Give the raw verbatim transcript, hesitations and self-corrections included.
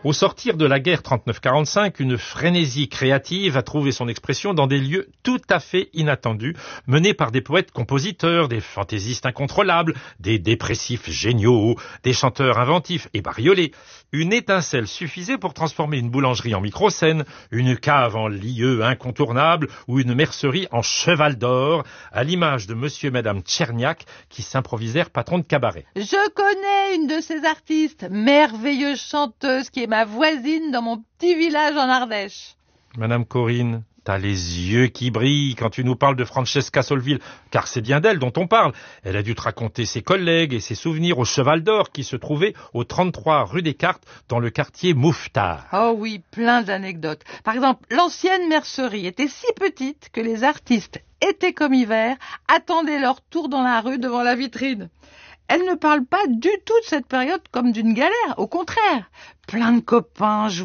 Au sortir de la guerre trente-neuf quarante-cinq, une frénésie créative a trouvé son expression dans des lieux tout à fait inattendus, menés par des poètes-compositeurs, des fantaisistes incontrôlables, des dépressifs géniaux, des chanteurs inventifs et bariolés. Une étincelle suffisait pour transformer une boulangerie en micro-scène, une cave en lieu incontournable ou une mercerie en cheval d'or, à l'image de monsieur et madame Tcherniak qui s'improvisèrent patrons de cabaret. Je connais une de ces artistes, merveilleuse chanteuse qui est ma voisine dans mon petit village en Ardèche. Madame Corinne, t'as les yeux qui brillent quand tu nous parles de Francesca Solville, car c'est bien d'elle dont on parle. Elle a dû te raconter ses collègues et ses souvenirs au Cheval d'Or qui se trouvait au trente-trois rue des Cartes dans le quartier Mouffetard. Oh oui, plein d'anecdotes. Par exemple, l'ancienne mercerie était si petite que les artistes, été comme hiver, attendaient leur tour dans la rue devant la vitrine. Elle ne parle pas du tout de cette période comme d'une galère, au contraire. Plein de copains